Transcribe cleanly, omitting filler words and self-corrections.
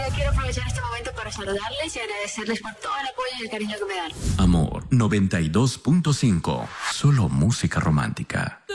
quiero aprovechar este momento para saludarles y agradecerles por todo el apoyo y el cariño que me dan. Amor 92.5. Solo música romántica.